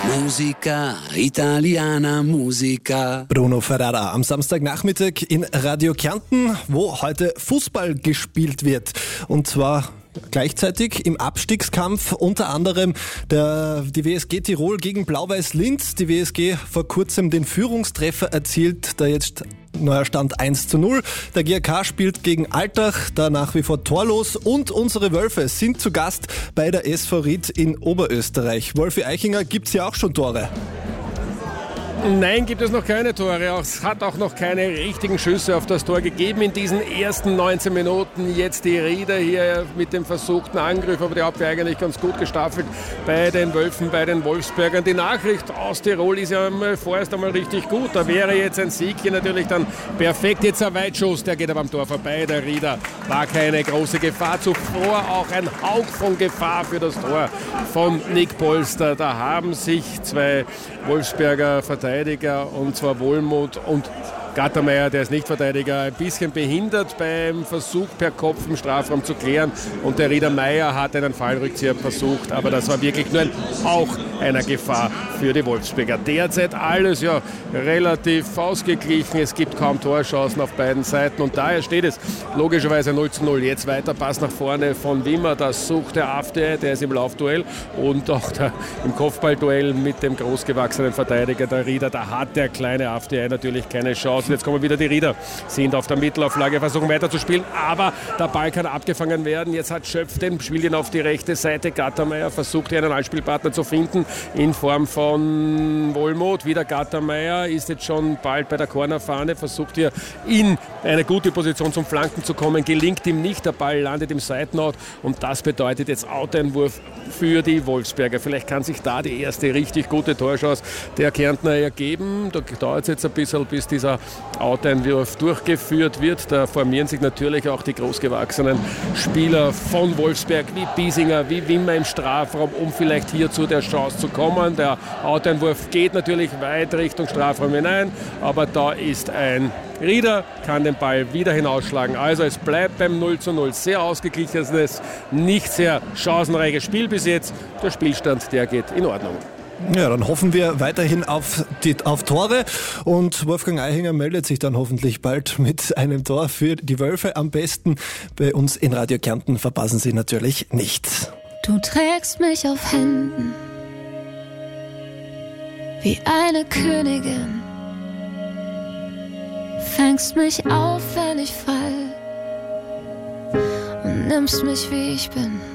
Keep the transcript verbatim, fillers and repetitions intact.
Musica, italiana musica. Bruno Ferrara am Samstagnachmittag in Radio Kärnten, wo heute Fußball gespielt wird. Und zwar gleichzeitig im Abstiegskampf, unter anderem der, die W S G Tirol gegen Blau-Weiß Linz. Die W S G vor kurzem den Führungstreffer erzielt, da jetzt neuer Stand eins zu null. Der G A K spielt gegen Altach, da nach wie vor torlos. Und unsere Wölfe sind zu Gast bei der S V Ried in Oberösterreich. Wolfi Eichinger, gibt's ja auch schon Tore? Nein, gibt es noch keine Tore. Es hat auch noch keine richtigen Schüsse auf das Tor gegeben in diesen ersten neunzehn Minuten. Jetzt die Rieder hier mit dem versuchten Angriff, aber die Abwehr eigentlich ganz gut gestaffelt bei den Wölfen, bei den Wolfsbergern. Die Nachricht aus Tirol ist ja vorerst einmal richtig gut. Da wäre jetzt ein Sieg hier natürlich dann perfekt. Jetzt ein Weitschuss, der geht aber am Tor vorbei. Der Rieder war keine große Gefahr. Zuvor auch ein Hauch von Gefahr für das Tor von Nick Polster. Da haben sich zwei Wolfsberger Verteidiger, und zwar Wohlmuth und Gattermeier, der ist nicht Verteidiger, ein bisschen behindert beim Versuch per Kopf im Strafraum zu klären. Und der Rieder Meier hat einen Fallrückzieher versucht, aber das war wirklich nur ein Hauch einer Gefahr für die Wolfsberger. Derzeit alles ja relativ ausgeglichen, es gibt kaum Torchancen auf beiden Seiten und daher steht es logischerweise null zu null. Jetzt weiter Pass nach vorne von Wimmer, das sucht der Afte, der ist im Laufduell und auch der, im Kopfballduell mit dem großgewachsenen Verteidiger der Rieder. Da hat der kleine Afte natürlich keine Chance. Jetzt kommen wieder die Rieder, sind auf der Mittelauflage, versuchen weiter zu spielen, aber der Ball kann abgefangen werden. Jetzt hat Schöpf den, spielt ihn auf die rechte Seite. Gattermeier versucht hier einen Anspielpartner zu finden in Form von Wohlmuth. Wieder Gattermeier, ist jetzt schon bald bei der Cornerfahne, versucht hier in eine gute Position zum Flanken zu kommen, gelingt ihm nicht, der Ball landet im Seitenort und das bedeutet jetzt Outeinwurf für die Wolfsberger. Vielleicht kann sich da die erste richtig gute Torchance der Kärntner ergeben. Da dauert es jetzt ein bisschen, bis dieser Outeinwurf durchgeführt wird. Da formieren sich natürlich auch die großgewachsenen Spieler von Wolfsberg wie Biesinger, wie Wimmer im Strafraum, um vielleicht hier zu der Chance zu kommen. Der Outeinwurf geht natürlich weit Richtung Strafraum hinein, aber da ist ein Rieder, kann den Ball wieder hinausschlagen. Also es bleibt beim null zu null. Sehr ausgeglichenes, nicht sehr chancenreiches Spiel bis jetzt. Der Spielstand, der geht in Ordnung. Ja, dann hoffen wir weiterhin auf, die, auf Tore und Wolfgang Eichinger meldet sich dann hoffentlich bald mit einem Tor für die Wölfe. Am besten bei uns in Radio Kärnten, verpassen Sie natürlich nichts. Du trägst mich auf Händen wie eine Königin, fängst mich auf, wenn ich fall und nimmst mich wie ich bin.